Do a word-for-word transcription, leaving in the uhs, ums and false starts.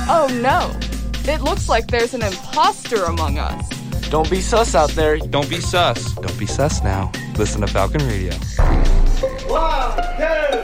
Oh no, it looks like there's an imposter among us. Don't be sus out there. Don't be sus. Don't be sus now. Listen to Falcon Radio. One, two,